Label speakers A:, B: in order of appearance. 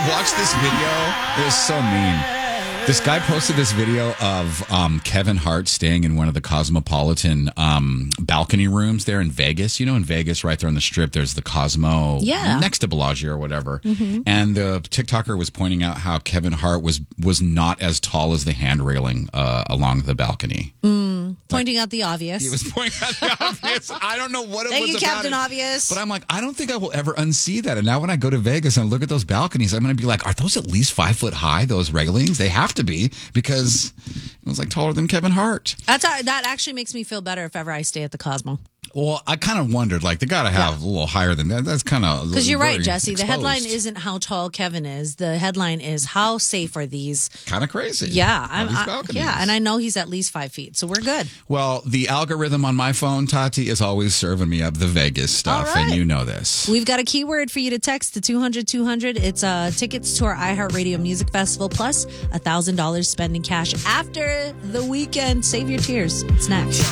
A: watch this video. It was so mean. This guy posted this video of Kevin Hart staying in one of the Cosmopolitan balcony rooms there in Vegas. You know, in Vegas, right there on the Strip, there's the Cosmo next to Bellagio or whatever. Mm-hmm. And the TikToker was pointing out how Kevin Hart was not as tall as the hand railing along the balcony.
B: Pointing out the obvious.
A: He was pointing out the obvious. I don't know what it
B: Thank
A: was
B: you,
A: about
B: Captain
A: it.
B: Obvious.
A: But I'm like, I don't think I will ever unsee that. And now when I go to Vegas and look at those balconies, I'm going to be like, are those at least 5 foot high, those railings? They have to be, because it was like taller than Kevin Hart.
B: That actually makes me feel better if ever I stay at the Cosmo.
A: Well, I kind of wondered, like, they got to have a little higher than that. That's kind of...
B: Because you're right, Jesse. Exposed. The headline isn't how tall Kevin is. The headline is how safe are these...
A: Kind of crazy.
B: Yeah.
A: Yeah,
B: and I know he's at least 5 feet, so we're good.
A: Well, the algorithm on my phone, Tati, is always serving me up the Vegas stuff, and you know this.
B: We've got a keyword for you to text to 200-200. It's tickets to our iHeartRadio Music Festival, plus $1,000 spending cash after the weekend. Save your tears. It's next.